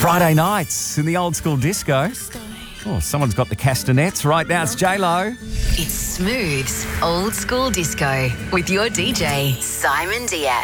Friday nights in the old school disco. Oh, someone's got the castanets. Right now it's J-Lo. It's Smooth's Old School Disco with your DJ, Simon Diaz.